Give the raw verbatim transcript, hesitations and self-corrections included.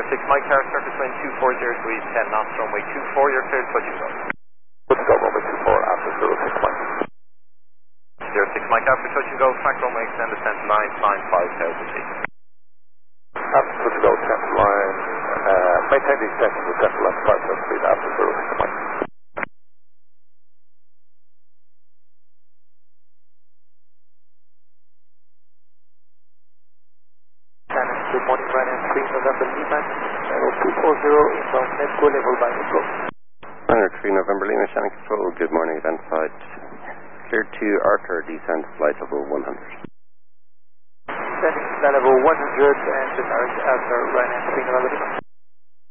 six Mike Tower, surface wind two four zero to east, ten knots, runway two four, you're cleared, touch and go. Good to go, runway two four, after zero six Mike. zero six Mike after touch and go, track runway extend descent nine nine five thousand feet. After good to go, central line, uh, maintain the extension to central left five thousand feet after zero six Mike. Good morning, Ryan three November Lima, level two four zero, inbound Netco level by Netco. Runner three November Lima, Shannon Control, good morning, event site. Cleared to Arthur, descent flight level one hundred. Descending flight level one hundred and the direct after Ryan three November Lima.